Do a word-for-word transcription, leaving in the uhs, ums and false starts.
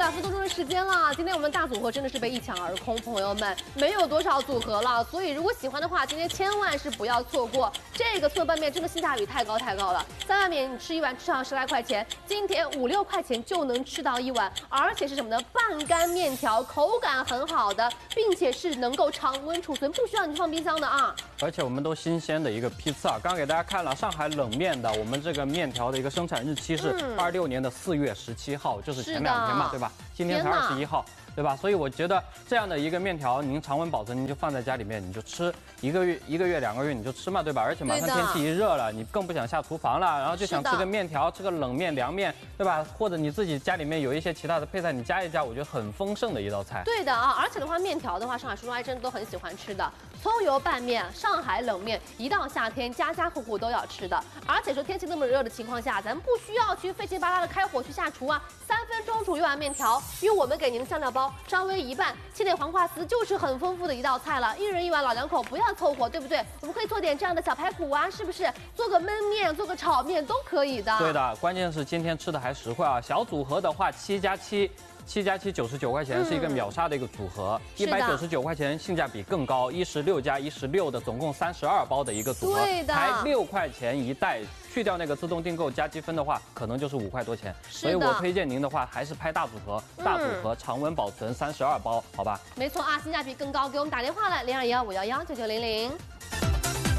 两分多钟的时间了，今天我们大组合真的是被一抢而空，朋友们没有多少组合了，所以如果喜欢的话，今天千万是不要错过这个脆拌面，真的性价比太高太高了。在外面你吃一碗至少十来块钱，今天五六块钱就能吃到一碗，而且是什么呢？半干面条，口感很好的，并且是能够常温储存，不需要你放冰箱的啊。 而且我们都新鲜的一个批次啊，刚给大家看了上海冷面的，我们这个面条的一个生产日期是二六年的四月十七号，就是前两天嘛，对吧？今天才二十一号，对吧？所以我觉得这样的一个面条，您常温保存，您就放在家里面，你就吃一个月、一个月、两个月你就吃嘛，对吧？而且马上天气一热了，你更不想下厨房了，然后就想吃个面条，吃个冷面、凉面，对吧？或者你自己家里面有一些其他的配菜，你加一加，我觉得很丰盛的一道菜。 对的啊，而且的话，面条的话，上海叔叔阿姨真的都很喜欢吃的。葱油拌面、上海冷面，一到夏天家家户户都要吃的。而且说天气那么热的情况下，咱们不需要去费劲巴拉的开火去下厨啊，三分钟煮一碗面条，因为我们给您的酱料包稍微一拌，切点黄瓜丝就是很丰富的一道菜了。一人一碗，老两口不要凑合，对不对？我们可以做点这样的小排骨啊，是不是？做个焖面，做个炒面都可以的。 对的，关键是今天吃的还实惠啊，小组合的话七加七。七加七九十九块钱是一个秒杀的一个组合，一百九十九块钱性价比更高，一十六加一十六的总共三十二包的一个组合，才六块钱一袋，去掉那个自动订购加积分的话，可能就是五块多钱。所以我推荐您的话还是拍大组合，大组合常温保存三十二包，好吧？ 没错啊，性价比更高，给我们打电话来零二幺五幺幺九九零零。